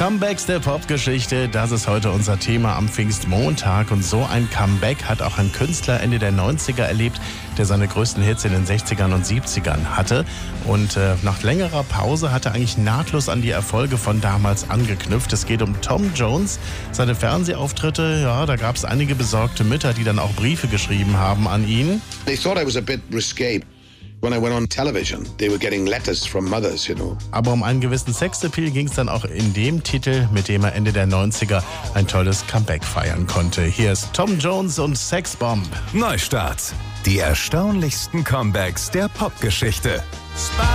Comebacks der Popgeschichte, das ist heute unser Thema am Pfingstmontag. Und so ein Comeback hat auch ein Künstler Ende der 90er erlebt, der seine größten Hits in den 60ern und 70ern hatte. Und nach längerer Pause hat er eigentlich nahtlos an die Erfolge von damals angeknüpft. Es geht um Tom Jones. Seine Fernsehauftritte, ja, da gab es einige besorgte Mütter, die dann auch Briefe geschrieben haben an ihn. They thought I was a bit risque. When I went on television, they were getting letters from mothers, you know. Aber um einen gewissen Sexappeal ging es dann auch in dem Titel, mit dem er Ende der 90er ein tolles Comeback feiern konnte. Hier ist Tom Jones und Sexbomb. Neustart. Die erstaunlichsten Comebacks der Popgeschichte.